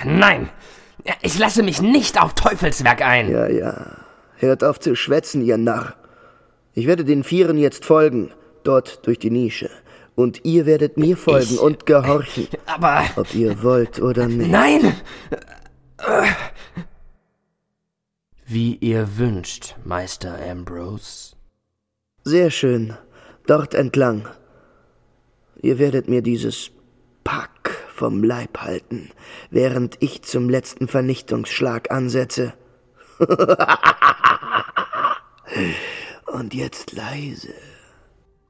Nein, ich lasse mich nicht auf Teufelswerk ein. Ja, hört auf zu schwätzen, ihr Narr. Ich werde den Vieren jetzt folgen, dort durch die Nische. Und ihr werdet mir folgen und gehorchen, aber... ob ihr wollt oder nicht. Nein! Wie ihr wünscht, Meister Ambrose. Sehr schön, dort entlang. Ihr werdet mir dieses Pack vom Leib halten, während ich zum letzten Vernichtungsschlag ansetze. Und jetzt leise.